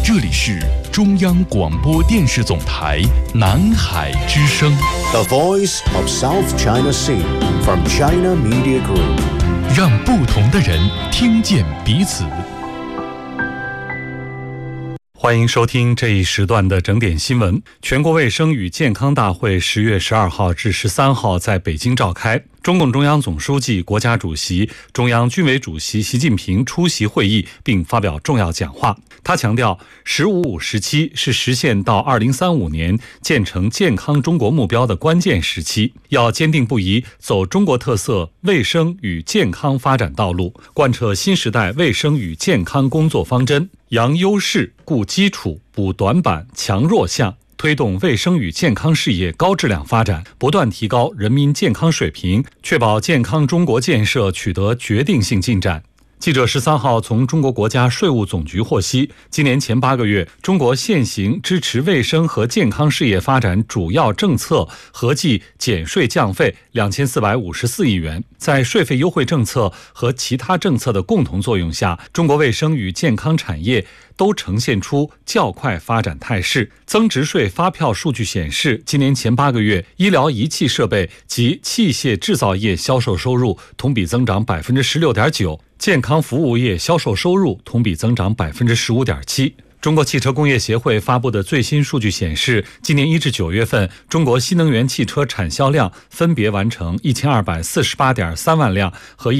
这里是中央广播电视总台南海之声 The Voice of South China Sea from China Media Group， 让不同的人听见彼此。 欢迎收听这一时段的整点新闻。全国卫生与健康大会10月12号至13号在北京召开，中共中央总书记、国家主席、中央军委主席习近平出席会议并发表重要讲话。他强调，“15+5”时期是实现到2035年建成健康中国目标的关键时期，要坚定不移走中国特色卫生与健康发展道路，贯彻新时代卫生与健康工作方针，扬优势、固基础、补短板、强弱项，推动卫生与健康事业高质量发展，不断提高人民健康水平，确保健康中国建设取得决定性进展。记者13号从中国国家税务总局获悉，今年前8个月，中国现行支持卫生和健康事业发展主要政策合计减税降费2454亿元。在税费优惠政策和其他政策的共同作用下，中国卫生与健康产业都呈现出较快发展态势。增值税发票数据显示，今年前8个月，医疗仪器设备及器械制造业销售收入同比增长16.9%，健康服务业销售收入同比增长15.7%。中国汽车工业协会发布的最新数据显示，今年1至9月份，中国新能源汽车产销量分别完成1248.3万辆和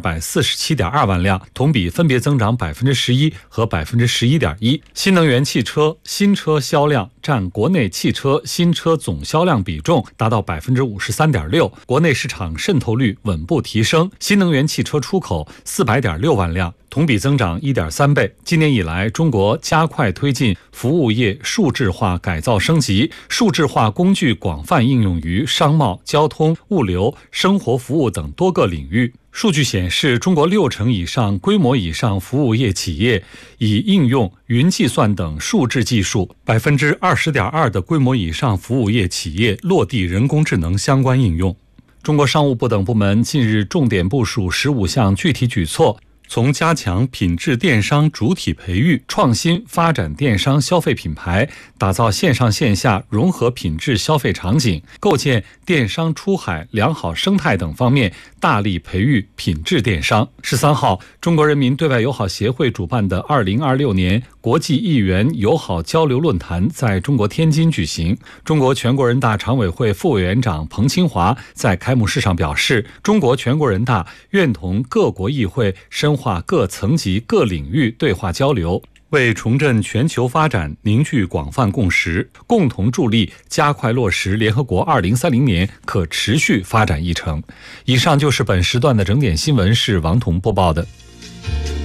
1247.2万辆，同比分别增长11%和11.1%。新能源汽车新车销量占国内汽车新车总销量比重达到53.6%，国内市场渗透率稳步提升。新能源汽车出口400.6万辆，同比增长1.3倍。今年以来，中国加快推进服务业数字化改造升级，数字化工具广泛应用于商贸、交通、物流、生活服务等多个领域。数据显示，中国60%以上、规模以上服务业企业已应用云计算等数字技术，20.2%的规模以上服务业企业落地人工智能相关应用。中国商务部等部门近日重点部署15项具体举措，从加强品质电商主体培育、创新发展电商消费品牌，打造线上线下融合品质消费场景，构建电商出海良好生态等方面，大力培育品质电商。13号，中国人民对外友好协会主办的2026年国际议员友好交流论坛在中国天津举行。中国全国人大常委会副委员长彭清华在开幕式上表示，中国全国人大愿同各国议会深化各层级各领域对话交流，为重振全球发展凝聚广泛共识，共同助力加快落实联合国2030年可持续发展议程。以上就是本时段的整点新闻，是王彤播报的。